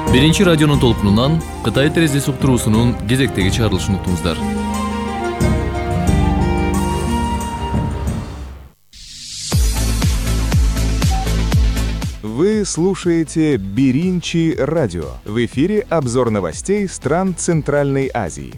Биринчи радионун толкунунан Кытай терезеси уктуруусунун кезектеги чыгарылышын уктуңуздар. Вы слушаете Биринчи радио. В эфире обзор новостей стран Центральной Азии.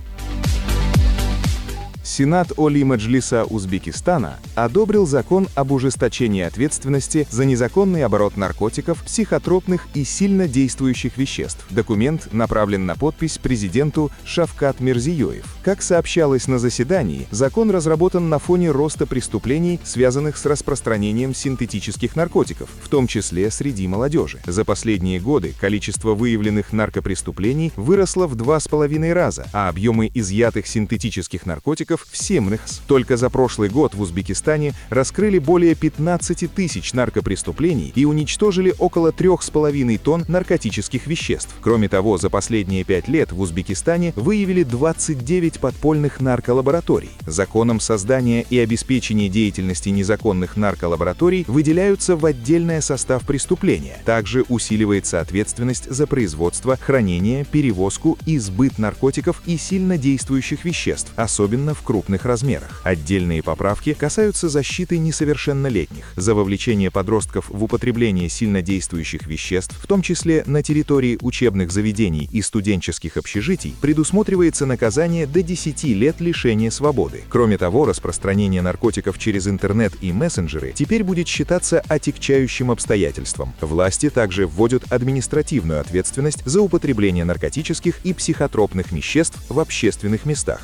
Сенат Оли Маджлиса Узбекистана одобрил закон об ужесточении ответственности за незаконный оборот наркотиков, психотропных и сильно действующих веществ. Документ направлен на подпись президенту Шавкат Мирзиёев. Как сообщалось на заседании, закон разработан на фоне роста преступлений, связанных с распространением синтетических наркотиков, в том числе среди молодежи. За последние годы количество выявленных наркопреступлений выросло в 2,5 раза, а объемы изъятых синтетических наркотиков в 7 раз. Только за прошлый год в Узбекистане раскрыли более 15 тысяч наркопреступлений и уничтожили около 3,5 тонн наркотических веществ. Кроме того, за последние 5 лет в Узбекистане выявили 29 подпольных нарколабораторий. Законом создания и обеспечения деятельности незаконных нарколабораторий выделяются в отдельный состав преступления. Также усиливается ответственность за производство, хранение, перевозку и сбыт наркотиков и сильно действующих веществ, особенно в крупных размерах. Отдельные поправки касаются защиты несовершеннолетних. За вовлечение подростков в употребление сильнодействующих веществ, в том числе на территории учебных заведений и студенческих общежитий, предусматривается наказание до 10 лет лишения свободы. Кроме того, распространение наркотиков через интернет и мессенджеры теперь будет считаться отягчающим обстоятельством. Власти также вводят административную ответственность за употребление наркотических и психотропных веществ в общественных местах.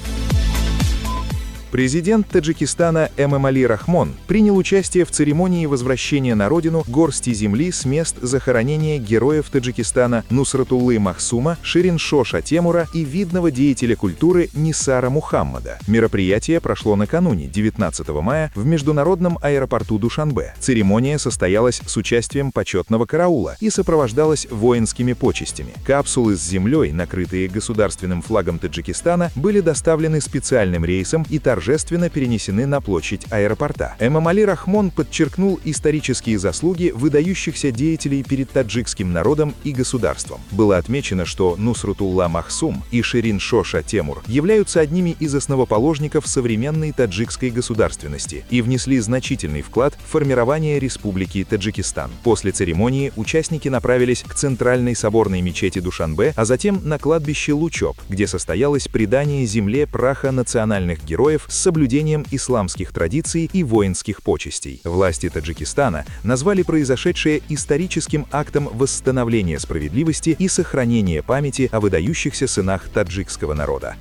Президент Таджикистана Эмомали Рахмон принял участие в церемонии возвращения на родину горсти земли с мест захоронения героев Таджикистана Нусратуллы Махсума, Ширин-Шоша Темура и видного деятеля культуры Нисара Мухаммада. Мероприятие прошло накануне, 19 мая, в международном аэропорту Душанбе. Церемония состоялась с участием почетного караула и сопровождалась воинскими почестями. Капсулы с землей, накрытые государственным флагом Таджикистана, были доставлены специальным рейсом и торжественно перенесены на площадь аэропорта. Эмомали Рахмон подчеркнул исторические заслуги выдающихся деятелей перед таджикским народом и государством. Было отмечено, что Нусратулла Махсум и Ширин-Шоша Темур являются одними из основоположников современной таджикской государственности и внесли значительный вклад в формирование Республики Таджикистан. После церемонии участники направились к центральной соборной мечети Душанбе, а затем на кладбище Лучоп, где состоялось предание земле праха национальных героев с соблюдением исламских традиций и воинских почестей. Власти Таджикистана назвали произошедшее историческим актом восстановления справедливости и сохранения памяти о выдающихся сынах таджикского народа.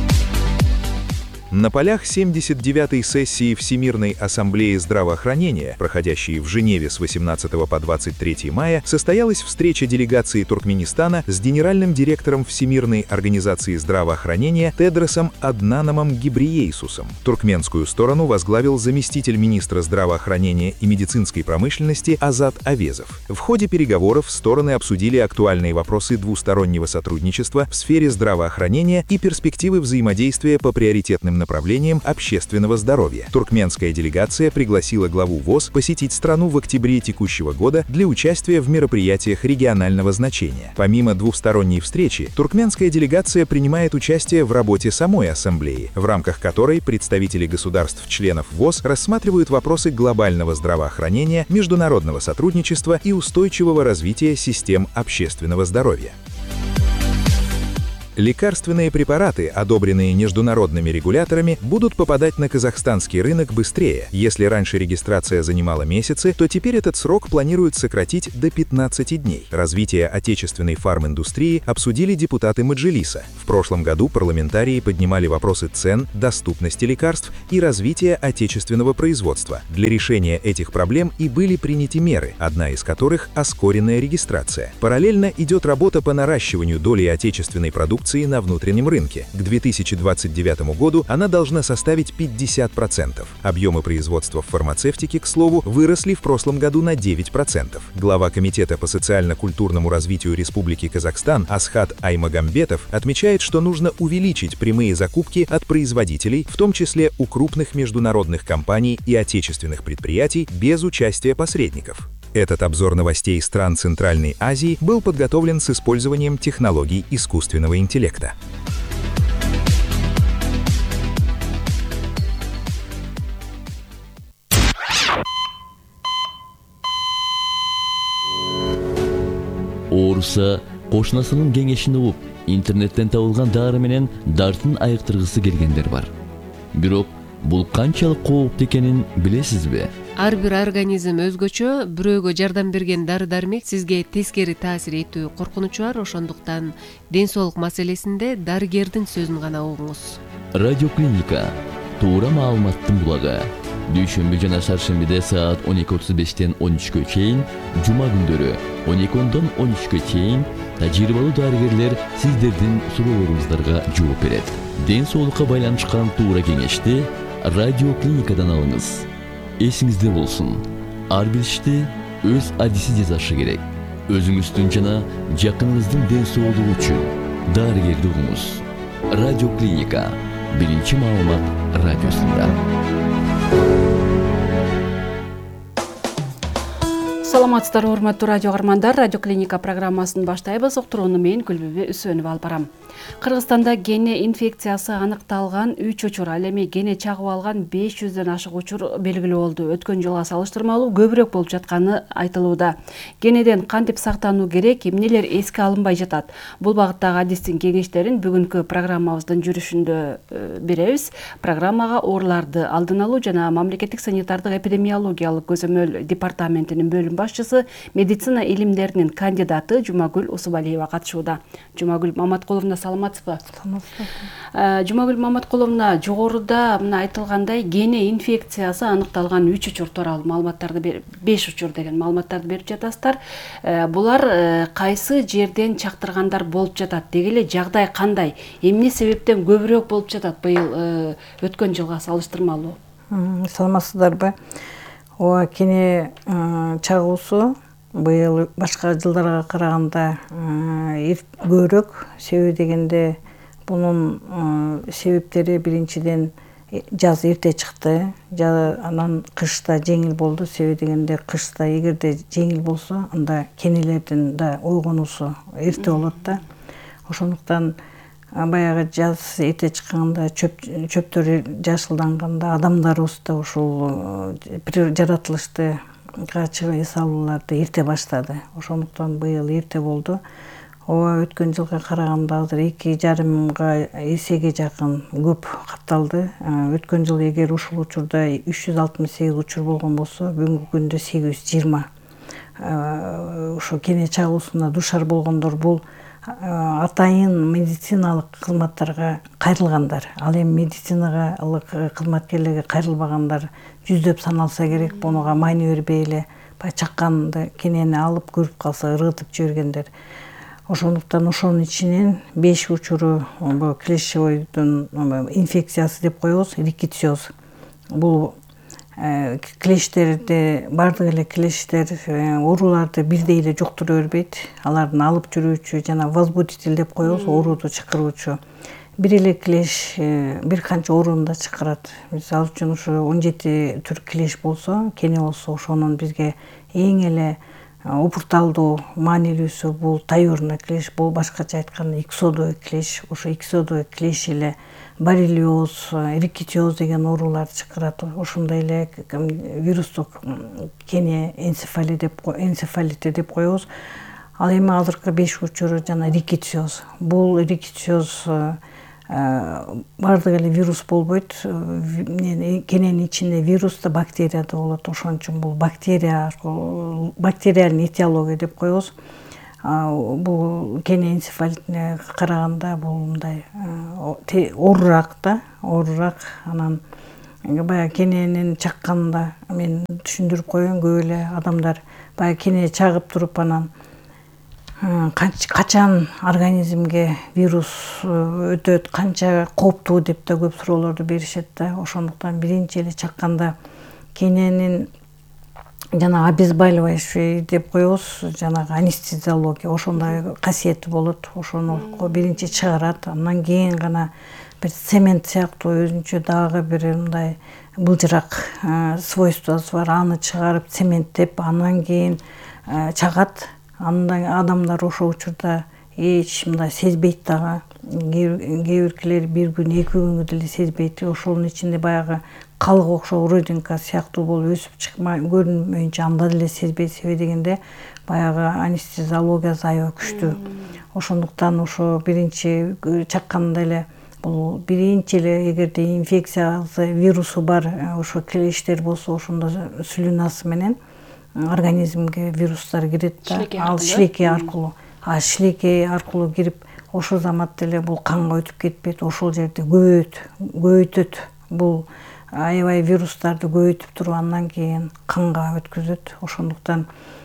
На полях 79-й сессии Всемирной ассамблеи здравоохранения, проходящей в Женеве с 18 по 23 мая, состоялась встреча делегации Туркменистана с генеральным директором Всемирной организации здравоохранения Тедросом Аднаномом Гебрейесусом. Туркменскую сторону возглавил заместитель министра здравоохранения и медицинской промышленности Азат Авезов. В ходе переговоров стороны обсудили актуальные вопросы двустороннего сотрудничества в сфере здравоохранения и перспективы взаимодействия по приоритетным направлением общественного здоровья. Туркменская делегация пригласила главу ВОЗ посетить страну в октябре текущего года для участия в мероприятиях регионального значения. Помимо двусторонней встречи, туркменская делегация принимает участие в работе самой ассамблеи, в рамках которой представители государств-членов ВОЗ рассматривают вопросы глобального здравоохранения, международного сотрудничества и устойчивого развития систем общественного здоровья. Лекарственные препараты, одобренные международными регуляторами, будут попадать на казахстанский рынок быстрее. Если раньше регистрация занимала месяцы, то теперь этот срок планируют сократить до 15 дней. Развитие отечественной фарминдустрии обсудили депутаты Маджлиса. В прошлом году парламентарии поднимали вопросы цен, доступности лекарств и развития отечественного производства. Для решения этих проблем и были приняты меры, одна из которых – ускоренная регистрация. Параллельно идет работа по наращиванию доли отечественной продукции на внутреннем рынке. К 2029 году она должна составить 50%. Объемы производства в фармацевтике, к слову, выросли в прошлом году на 9%. Глава Комитета по социально-культурному развитию Республики Казахстан Асхат Аймагамбетов отмечает, что нужно увеличить прямые закупки от производителей, в том числе у крупных международных компаний и отечественных предприятий, без участия посредников. Этот обзор новостей стран Центральной Азии был подготовлен с использованием технологий искусственного интеллекта. Ооруса кошунасынын кеңешин угуп, интернеттен табылган дары менен дартын айыктыргысы келгендер бар. Бирок бул канчалык кооптуу экенин билесизби? Ар бир организм өзгөчө, бирөөгө жардам берген дары-дармек сизге тескери таасир этүү коркунучу бар, ошондуктан ден соолук маселесинде дарыгердин сөзүн гана угуңуз. Радиоклиника туура маалыматтын булагы. Дүйшөмбү жана шаршембиде саат 12:35-тен 13-кө чейин, жума күндөрү 12-дон 13-кө чейин тажрыйбалуу дарыгерлер сиздердин суроолоруңуздарга жооп берет. Ден соолукка байланышкан туура кеңешти радиоклиникадан алыңыз. Эсиңизде болсун, ар бир ишти өз адиси жасашы керек. Өзүңүздүн жана жакыныңыздын ден соолугу үчүн дарыгерди угуңуз. Радиоклиника, биринчи маалымат радиосунда. Саламатсыздарбы, урматтуу радио каармандар. Радиоклиника программасын баштайбыз. Уктурууну мен Гүлбүбү Үсөнүп алып барам. Кыргызстанда гене инфекциясы аныкталган 3 учур, ал эми гене чагып алган 500дөн ашык учур белгилүү болду. Өткөн жылга салыштырмалуу көбүрөөк болуп жатканы айтылууда. Генеден кантип сактануу керек, эмнелер эске алынбай жатат? Бул багыттагы адистин кеңештерин бүгүнкү программабыздын жүрүшүндө беребиз. Программага ооруларды алдын алуу жана мамлекеттик санитардык эпидемиологиялык көзөмөл департаментинин бөлүм башчысы, медицина илимдеринин кандидаты Жумагүл Усубалиева катышууда. Жумагүл Маматкуловна, саламатсызбы? Жумагүл Маматкуловна, жогоруда мына айтылгандай гене инфекциясы аныкталган 3 учур тууралуу маалыматтарды 5 учур деген маалыматтарды берип жатасыздар. Булар кайсы жерден чактыргандар болуп жатат? Деги эле жагдай кандай? Эмне себептен көбүрөөк болуп жатат быйыл өткөн жылга салыштырмалуу? Саламатсыздарбы? Кене чагуусу быйыл башка жылдарга караганда көбүрөөк. Себеби дегенде бунун себептери биринчиден жаз эрте чыкты, анан кышта жеңил болду. Себеби дегенде кышта эгерде жеңил болсо, анда кенелердин да ойгонуусу эрте болот да. Ошондуктан баягы жаз эрте чыкканда, чөптөр жашылданганда адамдарыбыз да ушул жаратылышты эс алууларды эрте баштады. Ошондуктан быйыл эрте болду. Өткөн жылга караганда азыр 2,5 эсеге жакын көп катталды. Өткөн жыл эгер ушул учурда 368 учур болгон болсо, бүгүнкү күндө 820. Ошо кене чагуусуна душар болгондор бул атайын медициналык кызматтарга кайрылгандар. Ал эми медициналык кызматкерлерге кайрылбагандар жүздөп саналса керек. Бунуга маани бербей эле чакканды кенени алып көрүп калса ыргытып жибергендер. Ошондуктан ошонун ичинен 5 учуру клещевойдун инфекциясы деп коебуз, рикетсиоз. Бул клещтерди, бардык эле клещтер ооруларды бирдей эле жуктура бербейт. Алардын алып жүрүүчү жана возбудитель деп коебуз, ооруду чакыруучу. Бир эле клещ бир канча ооруну да чакырат. Мисалы үчүн ушу 17 түр клещ болсо, кене болсо, ошонун бизге эң эле опурталдуу маанилүүсү бул таёрный клещ, бул башкача айтканда иксодой клещ. Ошо иксодой клещ эле боррелиоз, рикетсиоз деген ооруларды чакырат. Ошондой эле вирустук кене энцефалити деп коебуз. Ал эми азыркы 5 учуру жана рикетсиоз. Бул рикетсиоз бардык эле вирус болбойт. Кененин ичинде вирус да, бактерия да болот. Ошон үчүн бул бактериальный этиология деп коебуз. Бул кене энцефалитине караганда бул мындай оорураак да, оорураак. Анан баягы кененин чакканда мен түшүндүрүп коеюн, көп эле адамдар баягы кене чагып туруп анан качан организмге вирус өтөт, канча кооптуу деп да көп суроолорду беришет да. Ошондуктан биринчи эле чакканда кененин жанагы обезболивающий деп коебуз, жанагы анестезиология ошондой касиети болот. Ошону биринчи чыгарат, андан кийин гана бир цемент сыяктуу өзүнчө дагы бир мындай былжырак свойствосы бар. Аны чыгарып цементтеп, андан кийин чагат. Андан адамдар ошол учурда эч мындай сезбейт дагы. Кээ биркилер бир күн, 2 күнгө деле сезбейт. Ошонун ичинде баягы калгы окшогон родинка сыяктуу болуп өсүп чыкмай көрүнмөйүнчө анда деле сезбейт. Себеби дегенде баягы анестезиологиясы аябай күчтүү. Ошондуктан ошо биринчи чакканда эле бул биринчи эле эгерде инфекциясы, вирусу бар ошо клещтер болсо, ошондо слюнасы менен организмге вирустар кирет да. Ал шлейки аркылуу. Шлейки аркылуу кирип, ошол замат деле бул канга өтүп кетпейт, ошол жерде көбөйтөт. Бул аябай вирустарды көбөйтүп туруп андан кийин канга өткүзөт. Ошондуктан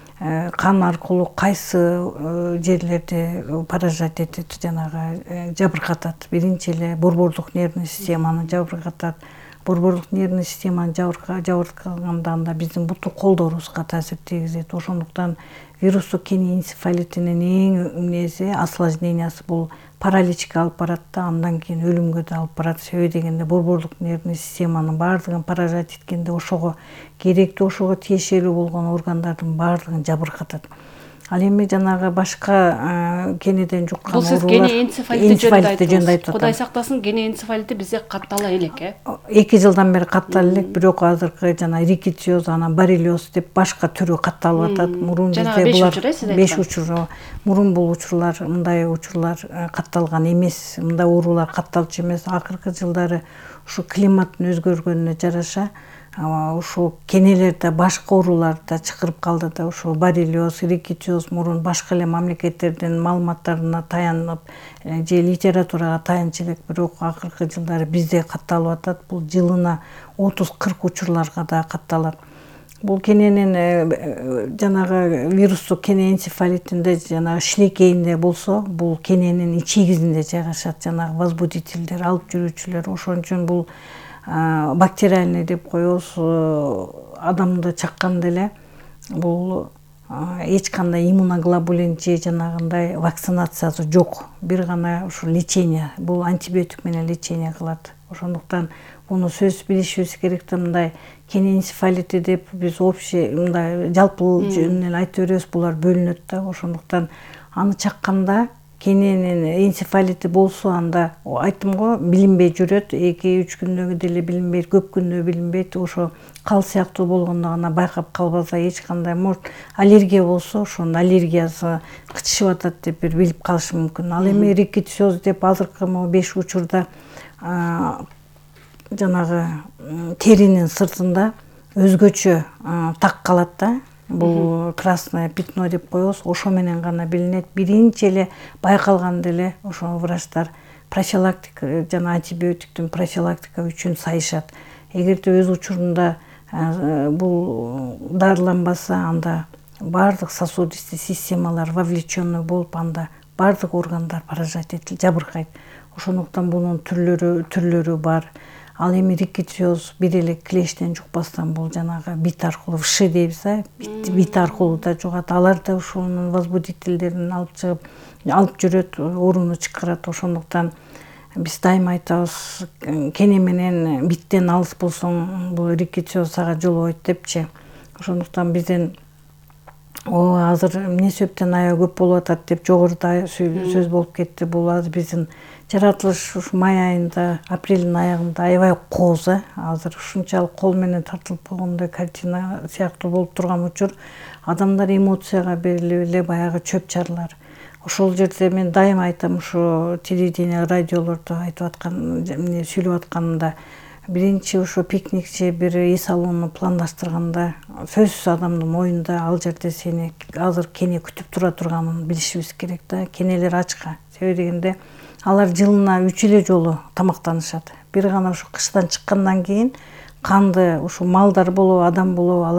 кан аркылуу кайсы жерлерде поражать этет, жанагы жабыркатат. Биринчи эле борбордук нервный системаны жабыркатат. Борбордук нервный системаны жабыркаганда анда биздин буту колдорубузга таасир тийгизет. Ошондуктан вирустук кени энцефалитинин эң неси осложнениясы бул параличке алып барат да, андан кийин өлүмгө да алып барат. Себеби дегенде борбордук нервный системанын баардыгын поражать эткенде ошого керектүү, ошого тиешелүү болгон органдардын баардыгын жабыркатат. Ал эми жанагы башка кенеден жуккан оорулар. Бул сиз кене энцефалити жөнүндө айтып атасыз. Кудай сактасын, кене энцефалити бизде каттала элек, 2 жылдан бери каттала элек, бирок азыркы жана рикетсиоз, анан боррелиоз деп башка түрү катталып атат. Мурун бизде булар 5 учур. Мурун бул учурлар, мындай учурлар катталган эмес, мындай оорулар катталчу эмес. Акыркы жылдары ушу климаттын өзгөргөнүнө жараша ошо кенелерде башка оорулар да чакырып калды да. Ошо боррелиоз, рикетсиоз мурун башка эле мамлекеттердин маалыматтарына таянып же литературага таянчу элек, бирок акыркы жылдары бизде катталып атат. Бул жылына 30-40 учурларга да катталат. Бул кененин жанагы вирустук кене энцефалитинде жанагы шлейкейинде болсо, бул кененин ичегизинде жайгашат жанагы возбудительдер, алып жүрүүчүлөр. Ошон үчүн бул бактериальный деп коебуз, адамды чакканда эле бул эч кандай иммуноглобулин же жанагындай вакцинациясы жок. Бир гана ушу лечение, бул антибиотик менен лечение кылат. Ошондуктан буну сөзсүз билишибиз керек да. Мындай кене энцефалити деп биз общий мындай жалпы жөнүнөн айтып беребиз, булар бөлүнөт да. Ошондуктан аны чакканда кененин энцефалити болсо, анда айттым го, билинбей жүрөт. 2-3 күндөгү деле билинбейт, көп күндө билинбейт. Ошо кал сыяктуу болгондо гана байкап калбаса, эч кандай аллергия болсо, ошонун аллергиясы кычышып атат деп бир билип калышы мүмкүн. Ал эми рикетсиоз деп азыркы 5 учурда жанагы теринин сыртында өзгөчө так калат да. Бул красное пятно деп коебуз. Ошо менен гана билинет. Биринчи эле байкалганда эле ошо врачтар профилактика жана антибиотиктин профилактика үчүн сайышат. Эгерде өз учурунда бул дарыланбаса, анда баардык сосудистый системалар вовлеченный болуп, анда баардык органдар поражать этилип, жабыркайт. Ошондуктан бунун түрлөрү бар. Ал эми рикетсиоз бир эле клещтен жукпастан бул жанагы бит аркылуу, вши дейбиз, бит аркылуу да жугат. Алар да ушунун возбудительдерин алып жүрөт, ооруну чакырат. Ошондуктан биз дайыма айтабыз, кене менен биттен алыс болсоң, бул рикетсиоз сага жолобойт депчи. Ошондуктан бизден азыр эмне себептен аябай көп болуп атат деп жогоруда сөз болуп кетти. Бул азыр биздин жаратылыш ушу май айында, апрелдин аягында аябай кооз. Азыр ушунчалык кол менен тартылып койгондой картина сыяктуу болуп турган учур. Адамдар эмоцияга берилип эле баягы чөп чарлар. Ошол жерде мен дайыма айтам, ушу телевидение, радиолордо айтып аткан, сүйлөп атканымда, биринчи ошо пикник же бир эс алууну пландаштырганда сөзсүз адамдын оюнда ал жерде сени азыр кене күтүп тура турганын билишибиз керек да. Кенелер ачка. Себеби дегенде алар жылына 3 эле жолу тамактанышат. Бир гана ушу кыштан чыккандан кийин канды ушу малдар болобу, адам болобу